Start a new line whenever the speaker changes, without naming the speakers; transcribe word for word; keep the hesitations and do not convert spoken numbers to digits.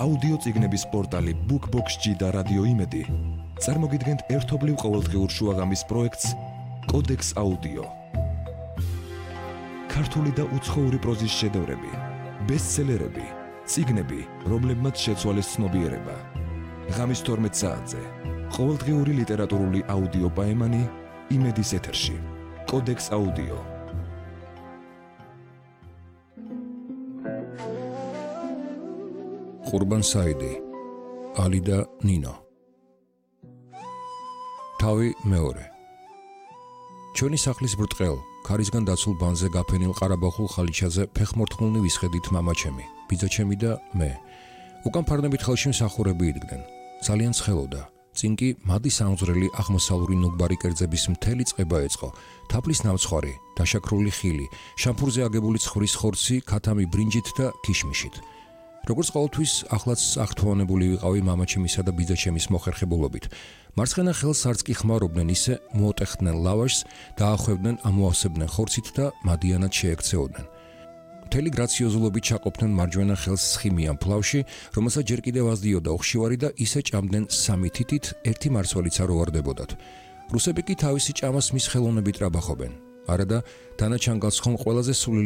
აუდიო წიგნების პორტალი BookBox-G და რადიო იმედი წარმოგიდგენთ ერთობლივ ყოველდღიურ შუაღამის პროექტს კოდექს აუდიო. ქართული და უცხოური პროზის შედევრები, ბესტსელერები, წიგნები, რომლებმაც შეცვალეს ცნობიერება. ღამის თორმეტ საათზე ყოველდღიური ლიტერატურული აუდიო პაემანი იმედის ეთერში. კოდექს აუდიო.
ყურბან საიდი, ალი და ნინო. თავი მეორე. ჩვენი სახლის ბრტყელ, ქარისგან დაცულ ბანზე გაფენილ ყარაბაღულ ხალიჩაზე ფეხმორთმულნი ვისხედით მამაჩემი, ბიძაჩემი და მე. უკან ფარნებით ხელში მსახურები იდგნენ. ძალიან ცხელოდა. წინ კი მადი სამძვრელი აღმოსავლური ნუგბარი კერძების მთელი წყება ეწყო. თაფლის ნამცხვარი, დაშაქრული ხილი, შამფურზე აგებული ცხვრის ხორცი, ქათამი ბრინჯით და ქიშმიშით. როგორც ყოველთვის, ახლაც აღთვალნებული ვიყავი მამაჩემისა და ბიძაჩემის მოხერხებულობით. მარცხენა ხელს არც კი ხმარობდნენ ისე, მოოტეხდნენ ლავაშს, დაახვევდნენ, ამოავსებდნენ ხორცით და მადიანად შეექცეოდნენ. მთელი გრაციოზულობით ჩაყოფდნენ მარჯვენა ხელს სხიმიან ფლავში, რომელსაც ჯერ კიდევ ազდიოდა უხშივარი და ისე ჭამდნენ სამი თითით, ერთი მარცვალიც არ უვარდებოდათ. რუსები კი თავისი ჭამას მის ხელოვნებით რაბახობენ. არა და დანაჩანგალს ხომ ყველაზე სული